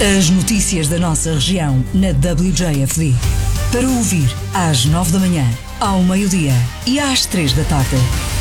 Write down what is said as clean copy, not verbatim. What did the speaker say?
As notícias da nossa região na WJFD. Para ouvir às 9 da manhã, ao meio-dia e às 3 da tarde.